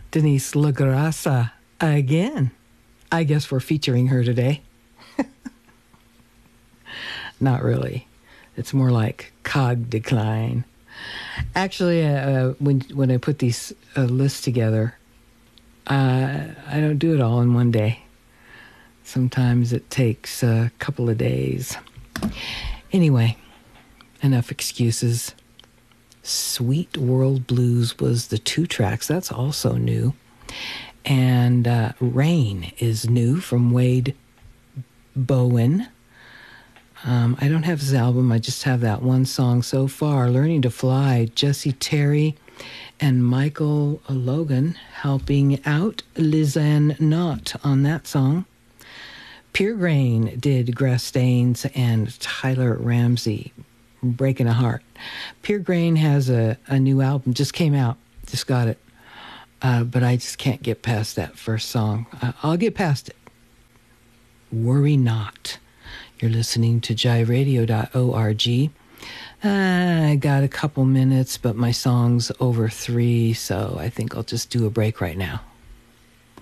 Denise LaGrassa again. I guess we're featuring her today. Not really. It's more like cog decline. Actually, when I put these lists together, I don't do it all in one day. Sometimes it takes a couple of days. Anyway, enough excuses. Sweet World Blues was the 2 tracks. That's also new. And Rain is new from Wade Bowen. I don't have his album. I just have that one song so far. Learning to Fly, Jesse Terry and Michael Logan helping out Lizanne Knott on that song. Pure Grain did Grass Stains and Tyler Ramsey, Breaking a Heart. Pure Grain has a new album, just came out, just got it. But I just can't get past that first song. I'll get past it. Worry Not. You're listening to jiveradio.org. I got a couple minutes, but my song's over 3, so I think I'll just do a break right now.